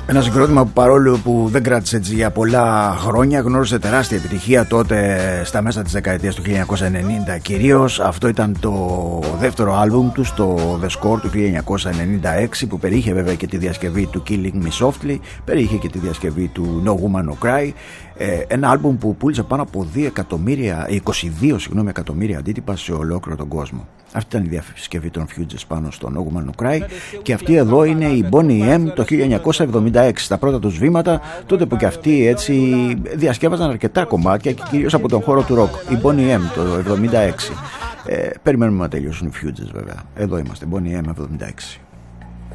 Ένα συγκρότημα που παρόλο που δεν κράτησε έτσι για πολλά χρόνια, γνώρισε τεράστια επιτυχία τότε στα μέσα της δεκαετίας του 1990 κυρίως. Αυτό ήταν το δεύτερο άλμπουμ του, το The Score του 1996, που περιείχε βέβαια και τη διασκευή του Killing Me Softly, περιείχε και τη διασκευή του No Woman No Cry. Ένα άλμπουμ που πούλησε πάνω από 22 εκατομμύρια αντίτυπα σε ολόκληρο τον κόσμο. Αυτή ήταν η διασκευή των Fugees πάνω στο No Woman No Cry. Και αυτή εδώ είναι η Boney M το 1976, στα πρώτα τους βήματα, τότε που και αυτοί έτσι διασκεύαζαν αρκετά κομμάτια και κυρίως από τον χώρο του ροκ. Η Boney M το 1976. Περιμένουμε να τελειώσουν οι Fugees βέβαια. Εδώ είμαστε, Boney M 76.